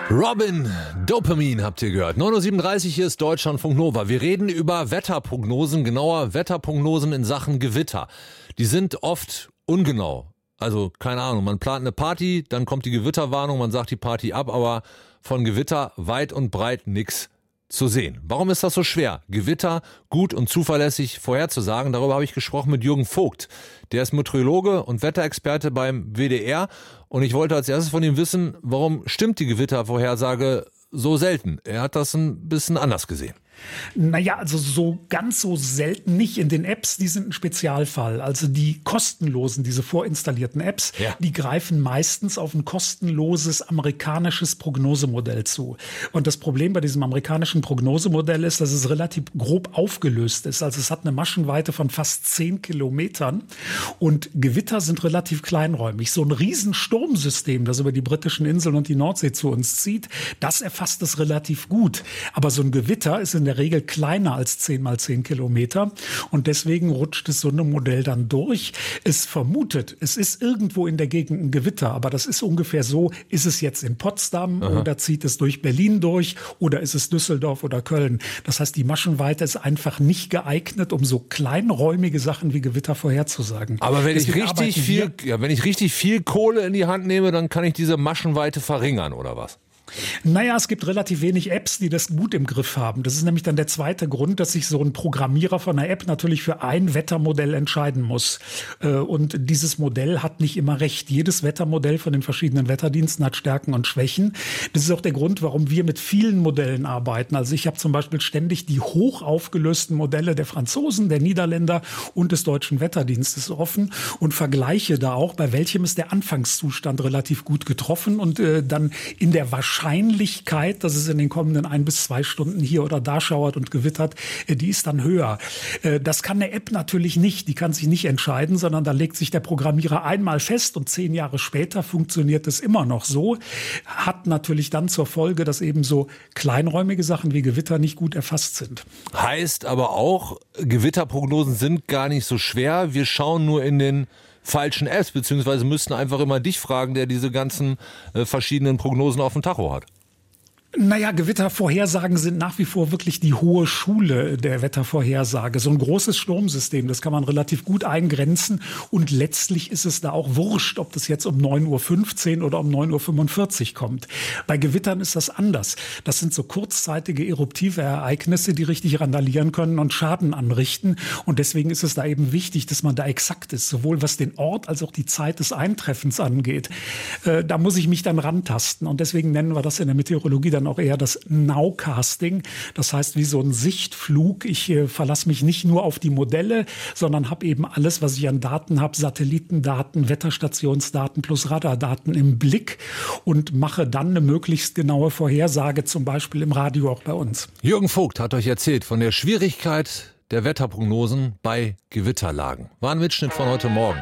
Robin, Dopamin habt ihr gehört. 9.37 Uhr, hier ist Deutschlandfunk Nova. Wir reden über Wetterprognosen, genauer Wetterprognosen in Sachen Gewitter. Die sind oft ungenau. Also, keine Ahnung, man plant eine Party, dann kommt die Gewitterwarnung, man sagt die Party ab, aber von Gewitter weit und breit nichts zu sehen. Warum ist das so schwer, Gewitter gut und zuverlässig vorherzusagen? Darüber habe ich gesprochen mit Jürgen Vogt. Der ist Meteorologe und Wetterexperte beim WDR. Und ich wollte als erstes von ihm wissen, warum stimmt die Gewittervorhersage so selten? Er hat das ein bisschen anders gesehen. Naja, also so ganz so selten nicht in den Apps, die sind ein Spezialfall. Also die kostenlosen, diese vorinstallierten Apps, Die greifen meistens auf ein kostenloses amerikanisches Prognosemodell zu. Und das Problem bei diesem amerikanischen Prognosemodell ist, dass es relativ grob aufgelöst ist. Also es hat eine Maschenweite von fast 10 Kilometern und Gewitter sind relativ kleinräumig. So ein Riesensturmsystem, das über die britischen Inseln und die Nordsee zu uns zieht, das erfasst es relativ gut. Aber so ein Gewitter ist in der Regel kleiner als 10 mal 10 Kilometer und deswegen rutscht es so ein Modell dann durch. Es vermutet, es ist irgendwo in der Gegend ein Gewitter, aber das ist ungefähr so, ist es jetzt in Potsdam oder zieht es durch Berlin durch oder ist es Düsseldorf oder Köln. Das heißt, die Maschenweite ist einfach nicht geeignet, um so kleinräumige Sachen wie Gewitter vorherzusagen. Aber wenn ich richtig viel Kohle in die Hand nehme, dann kann ich diese Maschenweite verringern, oder was? Naja, es gibt relativ wenig Apps, die das gut im Griff haben. Das ist nämlich dann der zweite Grund, dass sich so ein Programmierer von einer App natürlich für ein Wettermodell entscheiden muss. Und dieses Modell hat nicht immer recht. Jedes Wettermodell von den verschiedenen Wetterdiensten hat Stärken und Schwächen. Das ist auch der Grund, warum wir mit vielen Modellen arbeiten. Also ich habe zum Beispiel ständig die hoch aufgelösten Modelle der Franzosen, der Niederländer und des deutschen Wetterdienstes offen und vergleiche da auch, bei welchem ist der Anfangszustand relativ gut getroffen und dann in der Wahrscheinlichkeit, dass es in den kommenden 1 bis 2 Stunden hier oder da schauert und gewittert, die ist dann höher. Das kann eine App natürlich nicht. Die kann sich nicht entscheiden, sondern da legt sich der Programmierer einmal fest und 10 Jahre später funktioniert es immer noch so. Hat natürlich dann zur Folge, dass eben so kleinräumige Sachen wie Gewitter nicht gut erfasst sind. Heißt aber auch, Gewitterprognosen sind gar nicht so schwer. Wir schauen nur in den falschen Apps, beziehungsweise müssten einfach immer dich fragen, der diese ganzen verschiedenen Prognosen auf dem Tacho hat. Naja, Gewittervorhersagen sind nach wie vor wirklich die hohe Schule der Wettervorhersage. So ein großes Sturmsystem, das kann man relativ gut eingrenzen und letztlich ist es da auch wurscht, ob das jetzt um 9.15 Uhr oder um 9.45 Uhr kommt. Bei Gewittern ist das anders. Das sind so kurzzeitige eruptive Ereignisse, die richtig randalieren können und Schaden anrichten und deswegen ist es da eben wichtig, dass man da exakt ist, sowohl was den Ort als auch die Zeit des Eintreffens angeht. Da muss ich mich dann rantasten und deswegen nennen wir das in der Meteorologie dann auch eher das Nowcasting. Das heißt, wie so ein Sichtflug. Ich verlasse mich nicht nur auf die Modelle, sondern habe eben alles, was ich an Daten habe, Satellitendaten, Wetterstationsdaten plus Radardaten im Blick und mache dann eine möglichst genaue Vorhersage, zum Beispiel im Radio auch bei uns. Jürgen Vogt hat euch erzählt von der Schwierigkeit der Wetterprognosen bei Gewitterlagen. War ein Mitschnitt von heute Morgen.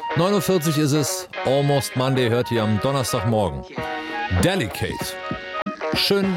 9.40 Uhr ist es, Almost Monday hört ihr am Donnerstagmorgen. Delicate. Schön